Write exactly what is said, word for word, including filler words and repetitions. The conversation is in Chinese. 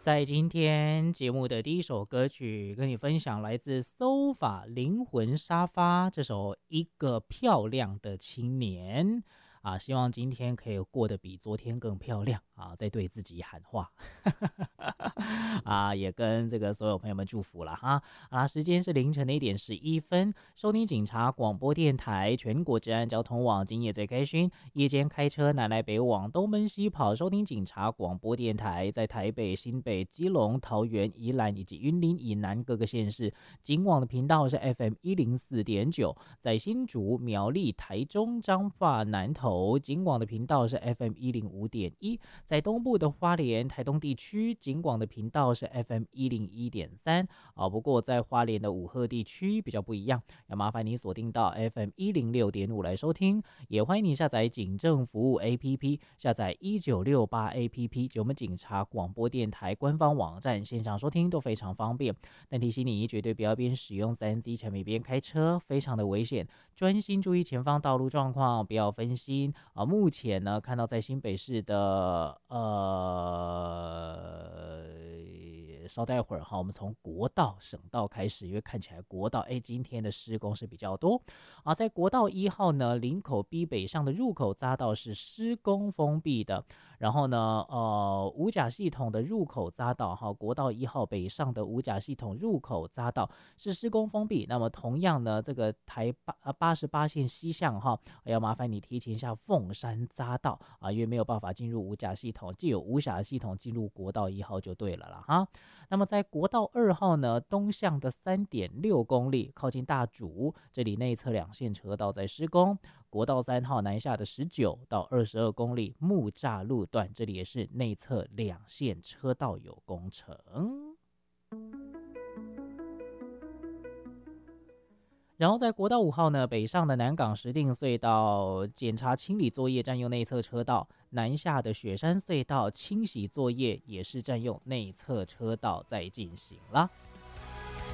在今天节目的第一首歌曲，跟你分享来自 S O F A 灵魂沙发这首《一个漂亮的青年》啊，希望今天可以过得比昨天更漂亮啊，在对自己喊话啊，也跟这个所有朋友们祝福了哈啊，时间是凌晨的一点十一分，收听警察广播电台全国治安交通网，今夜最开心，夜间开车南来北往，东奔西跑，收听警察广播电台，在台北、新北、基隆、桃园、宜兰以及云林以南各个县市，警网的频道是 F M 一零四点九，在新竹、苗栗、台中、彰化、南投，警网的频道是 F M 一零五点一，在东部的花莲、台东地区，警广的频道是 F M 一零一点三啊。不过在花莲的五鹤地区比较不一样，要麻烦你锁定到 F M 一零六点五来收听。也欢迎你下载警政服务 A P P， 下载一九六八 A P P， 就我们警察广播电台官方网站线上收听都非常方便。但提醒你，绝对不要边使用 三 C 产品边开车，非常的危险。专心注意前方道路状况，不要分心啊。目前呢，看到在新北市的呃，稍待会儿哈，我们从国道、省道开始，因为看起来国道哎今天的施工是比较多啊。在国道一号呢，林口 B 北上的入口匝道是施工封闭的，然后呢，呃，五甲系统的入口匝道哈，国道一号北上的五甲系统入口匝道是施工封闭。那么同样呢，这个台八八十八线西向哈，要麻烦你提前下凤山匝道啊，因为没有办法进入五甲系统，既有五甲系统进入国道一号就对了啦哈。那么在国道二号呢，东向的 三点六公里，靠近大竹，这里内侧两线车道在施工。国道三号南下的十九到二十二公里，木栅路段，这里也是内侧两线车道有工程。然后在国道五号呢，北上的南港石碇隧道检查清理作业占用内侧车道，南下的雪山隧道清洗作业也是占用内侧车道在进行了。